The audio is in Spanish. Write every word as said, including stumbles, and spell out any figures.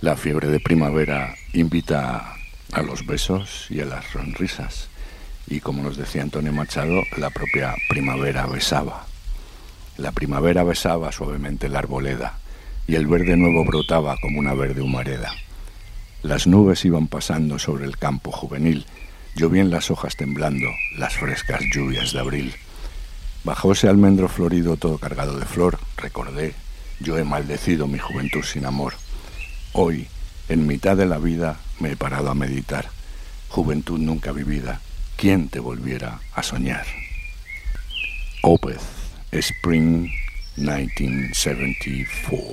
La fiebre de primavera invita a los besos y a las sonrisas. Y como nos decía Antonio Machado, la propia primavera besaba. La primavera besaba suavemente la arboleda y el verde nuevo brotaba como una verde humareda. Las nubes iban pasando sobre el campo juvenil, llovían las hojas temblando, las frescas lluvias de abril. Bajo ese almendro florido todo cargado de flor, recordé, yo he maldecido mi juventud sin amor. Hoy, en mitad de la vida, me he parado a meditar. Juventud nunca vivida, ¿quién te volviera a soñar? Opeth, Spring nineteen seventy-four.